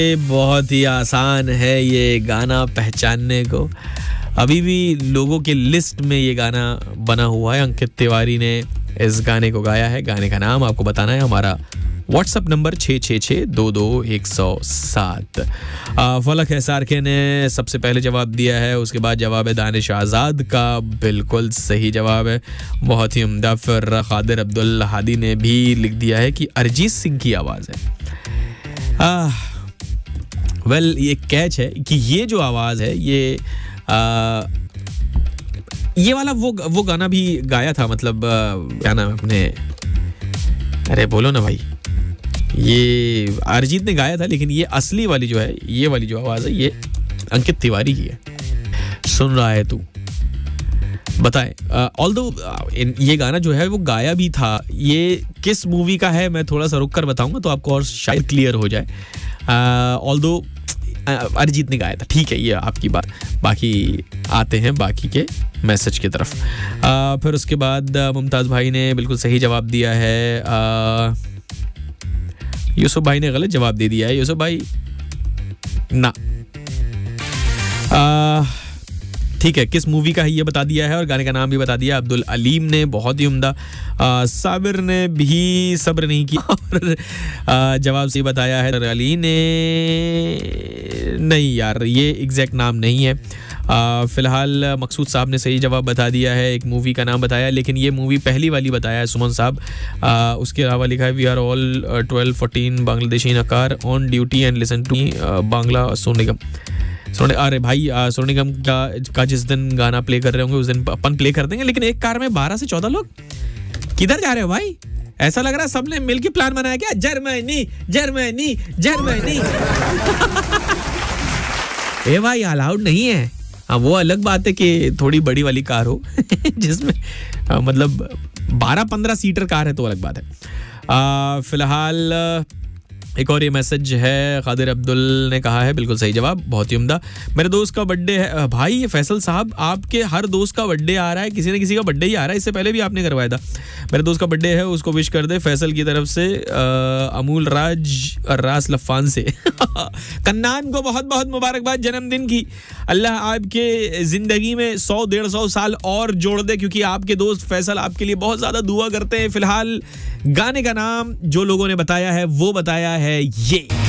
ये बहुत ही आसान है ये गाना पहचानने को। अभी भी लोगों के लिस्ट में ये गाना बना हुआ है। अंकित तिवारी ने इस गाने को गाया है। गाने का नाम आपको बताना है। हमारा व्हाट्सएप नंबर 666222107। फलक एसआरके ने सबसे पहले जवाब दिया है, उसके बाद जवाब है दानिश आज़ाद का, बिल्कुल सही जवाब है, बहुत ही उम्दा। फिर खादिर अब्दुल हादी ने भी लिख दिया है कि अरिजीत सिंह की आवाज़ है। वेल ये कैच है कि ये जो आवाज़ है ये वाला वो गाना भी गाया था, मतलब क्या नाम अपने, अरे बोलो ना भाई, ये अरिजीत ने गाया था, लेकिन ये असली वाली जो है, ये वाली जो आवाज़ है, ये अंकित तिवारी की है। सुन रहा है तू, बताएं। ऑल्दो ये गाना जो है वो गाया भी था। ये किस मूवी का है मैं थोड़ा सा रुक कर बताऊंगा तो आपको और शायद क्लियर हो जाए। ऑल्दो अरिजीत ने गाया था, ठीक है, ये आपकी बात। बाकी आते हैं बाकी के मैसेज की तरफ। फिर उसके बाद मुमताज़ भाई ने बिल्कुल सही जवाब दिया है। यूसुफ भाई ने गलत जवाब दे दिया है। यूसुफ भाई ना, ठीक है, किस मूवी का है ये बता दिया है और गाने का नाम भी बता दिया। अब्दुल अलीम ने बहुत ही उम्दा। साबिर ने भी सब्र नहीं किया और जवाब सही बताया है। अली ने नहीं यार, ये एग्जैक्ट नाम नहीं है। फिलहाल मकसूद साहब ने सही जवाब बता दिया है, एक मूवी का नाम बताया, लेकिन ये मूवी पहली वाली बताया है सुमन साहब। उसके अलावा लिखा है वी आर ऑल 12-14 बांग्लादेशी नकार on duty and listen to Bangla सोनिगम। अरे भाई सोनिगम का जिस दिन गाना प्ले कर रहे होंगे उस दिन अपन प्ले कर देंगे, लेकिन एक कार में 12 से 14 लोग किधर जा रहे हो भाई? ऐसा लग रहा है सबने मिलके प्लान बनाया क्या? Germany Germany Germany. ए भाई अलाउड नहीं है। हाँ वो अलग बात है कि थोड़ी बड़ी वाली कार हो जिसमें मतलब 12-15 सीटर कार है तो अलग बात है। फिलहाल एक और ये मैसेज है, खादिर अब्दुल ने कहा है बिल्कुल सही जवाब, बहुत ही उम्दा। मेरे दोस्त का बर्थडे है भाई। ये फैसल साहब, आपके हर दोस्त का बर्थडे आ रहा है, किसी न किसी का बर्थडे ही आ रहा है। इससे पहले भी आपने करवाया था। मेरे दोस्त का बर्थडे है, उसको विश कर दे फैसल की तरफ से, अमूल रास लफान से। कन्नान को बहुत बहुत मुबारकबाद जन्मदिन की। अल्लाह आपके जिंदगी में 100-150 साल और जोड़ दे, क्योंकि आपके दोस्त फैसल आपके लिए बहुत ज्यादा दुआ करते हैं। फिलहाल गाने का नाम जो लोगों ने बताया है वो बताया है ये।